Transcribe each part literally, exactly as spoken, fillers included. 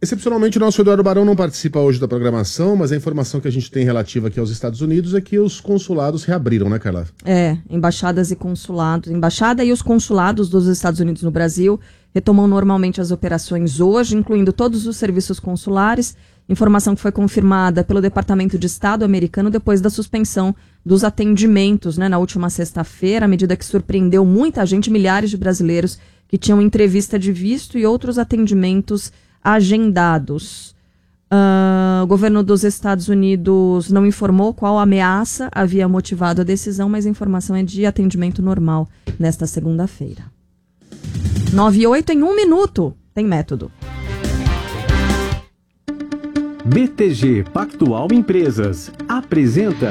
Excepcionalmente, o nosso Eduardo Barão não participa hoje da programação, mas a informação que a gente tem relativa aqui aos Estados Unidos é que os consulados reabriram, né, Carla? É, embaixadas e consulados. Embaixada e os consulados dos Estados Unidos no Brasil retomam normalmente as operações hoje, incluindo todos os serviços consulares. Informação que foi confirmada pelo Departamento de Estado americano depois da suspensão dos atendimentos, né, na última sexta-feira, a medida que surpreendeu muita gente, milhares de brasileiros que tinham entrevista de visto e outros atendimentos agendados. Uh, o governo dos Estados Unidos não informou qual ameaça havia motivado a decisão, mas a informação é de atendimento normal nesta segunda-feira. nove e oito em um minuto. Tem método. B T G Pactual Empresas apresenta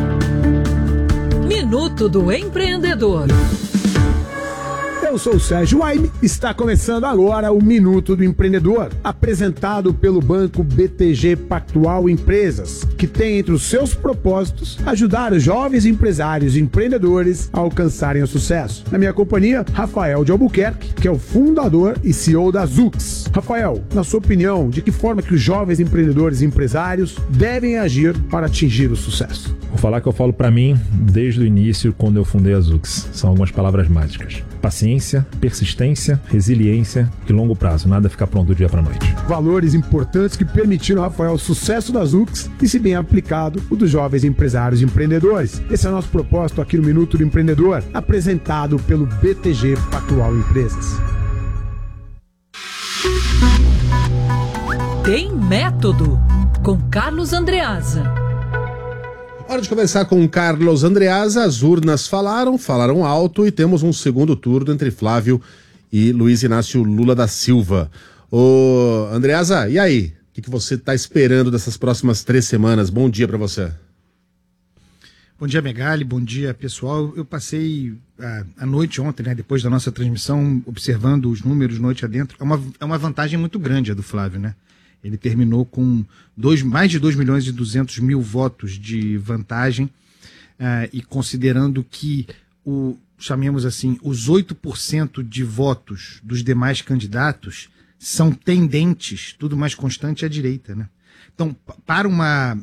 Minuto do Empreendedor. Eu sou o Sérgio Waime, está começando agora o Minuto do Empreendedor, apresentado pelo banco B T G Pactual Empresas, que tem entre os seus propósitos ajudar os jovens empresários e empreendedores a alcançarem o sucesso. Na minha companhia, Rafael de Albuquerque, que é o fundador e C E O da Zux. Rafael, na sua opinião, de que forma que os jovens empreendedores e empresários devem agir para atingir o sucesso? Vou falar que eu falo para mim desde o início, quando eu fundei a Zux. São algumas palavras mágicas. Paciência, persistência, resiliência e longo prazo. Nada fica pronto do dia para noite. Valores importantes que permitiram ao Rafael o sucesso da Zux e, se bem aplicado, o dos jovens empresários e empreendedores. Esse é o nosso propósito aqui no Minuto do Empreendedor, apresentado pelo B T G Pactual Empresas. Tem método, com Carlos Andreasa. Hora de conversar com Carlos Andreasa. As urnas falaram, falaram alto e temos um segundo turno entre Flávio e Luiz Inácio Lula da Silva. Ô, Andreasa, e aí? O que, que você está esperando dessas próximas três semanas? Bom dia para você. Bom dia, Megali. Bom dia, pessoal. Eu passei a, a noite ontem, né, depois da nossa transmissão, observando os números noite adentro. É uma, é uma vantagem muito grande a do Flávio, né? Ele terminou com dois, mais de dois milhões e duzentos mil votos de vantagem, uh, e considerando que, o, chamemos assim, os oito por cento de votos dos demais candidatos são tendentes, tudo mais constante à direita, né? Então, para uma...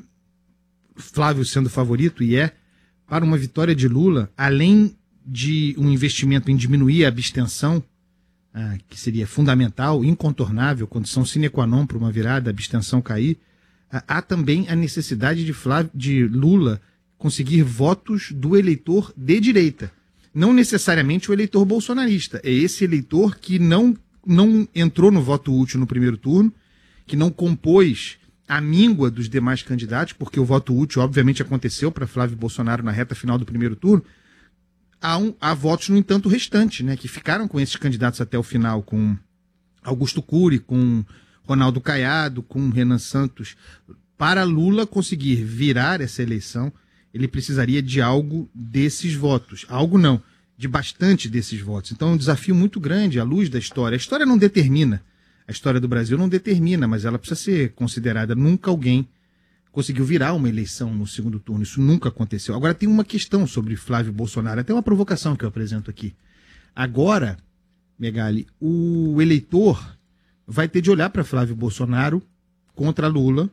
Flávio sendo favorito, e é, para uma vitória de Lula, além de um investimento em diminuir a abstenção, Ah, que seria fundamental, incontornável, condição sine qua non para uma virada, a abstenção cair, ah, há também a necessidade de, Flávio, de Lula conseguir votos do eleitor de direita. Não necessariamente o eleitor bolsonarista. É esse eleitor que não, não entrou no voto útil no primeiro turno, que não compôs a míngua dos demais candidatos, porque o voto útil obviamente aconteceu para Flávio Bolsonaro na reta final do primeiro turno. Há, um, há votos, no entanto, restantes, né, que ficaram com esses candidatos até o final, com Augusto Cury, com Ronaldo Caiado, com Renan Santos. Para Lula conseguir virar essa eleição, ele precisaria de algo desses votos. Algo não, de bastante desses votos. Então é um desafio muito grande à luz da história. A história não determina, a história do Brasil não determina, mas ela precisa ser considerada. Nunca alguém conseguiu virar uma eleição no segundo turno. Isso nunca aconteceu. Agora tem uma questão sobre Flávio Bolsonaro, até uma provocação que eu apresento aqui. Agora, Megali, o eleitor vai ter de olhar para Flávio Bolsonaro contra Lula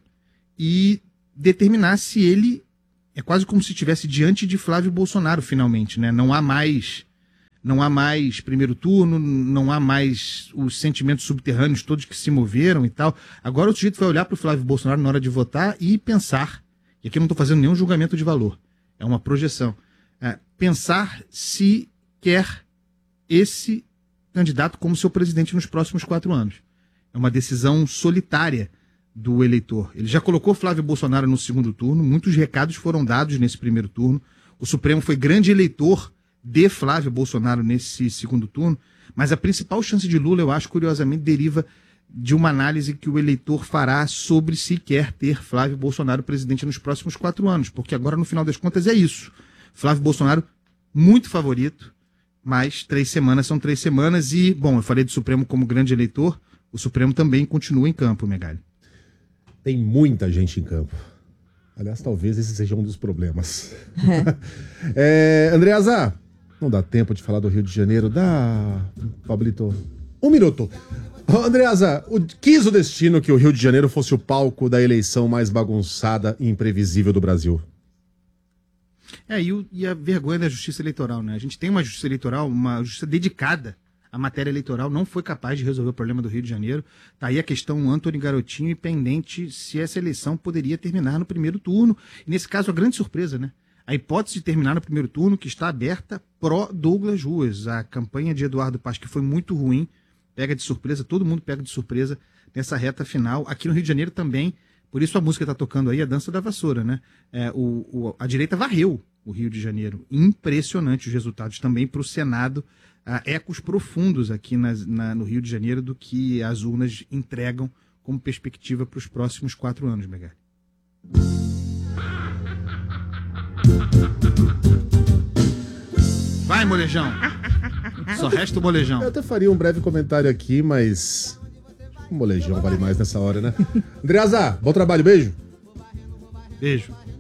e determinar se ele... É quase como se estivesse diante de Flávio Bolsonaro, finalmente, né? Não há mais... Não há mais primeiro turno, não há mais os sentimentos subterrâneos todos que se moveram e tal. Agora o sujeito vai olhar para o Flávio Bolsonaro na hora de votar e pensar, e aqui eu não estou fazendo nenhum julgamento de valor, é uma projeção, é, pensar se quer esse candidato como seu presidente nos próximos quatro anos. É uma decisão solitária do eleitor. Ele já colocou Flávio Bolsonaro no segundo turno, muitos recados foram dados nesse primeiro turno, o Supremo foi grande eleitor de Flávio Bolsonaro nesse segundo turno, mas a principal chance de Lula, eu acho, curiosamente, deriva de uma análise que o eleitor fará sobre se quer ter Flávio Bolsonaro presidente nos próximos quatro anos, porque agora, no final das contas, é isso. Flávio Bolsonaro, muito favorito, mas três semanas são três semanas e, bom, eu falei do Supremo como grande eleitor, o Supremo também continua em campo, Megali. Tem muita gente em campo. Aliás, talvez esse seja um dos problemas. É. é, Andreasa, não dá tempo de falar do Rio de Janeiro. Dá, Pablito. Um minuto. Ô, Andreasa, o, quis o destino que o Rio de Janeiro fosse o palco da eleição mais bagunçada e imprevisível do Brasil. É, e, o, e a vergonha da justiça eleitoral, né? A gente tem uma justiça eleitoral, uma justiça dedicada à matéria eleitoral, não foi capaz de resolver o problema do Rio de Janeiro. Tá aí a questão Antony Garotinho e pendente se essa eleição poderia terminar no primeiro turno. E nesse caso, a grande surpresa, né? A hipótese de terminar no primeiro turno que está aberta pró-Douglas Ruas. A campanha de Eduardo Paes, que foi muito ruim, pega de surpresa, todo mundo pega de surpresa nessa reta final. Aqui no Rio de Janeiro também, por isso a música está tocando aí, a dança da vassoura, né? É, o, o, a direita varreu o Rio de Janeiro. Impressionante os resultados também para o Senado. Há ecos profundos aqui nas, na, no Rio de Janeiro do que as urnas entregam como perspectiva para os próximos quatro anos, Megali. Vai, molejão! Só resta o molejão. Eu até faria um breve comentário aqui, mas o molejão vale mais nessa hora, né? Andreasa, bom trabalho, beijo. Beijo.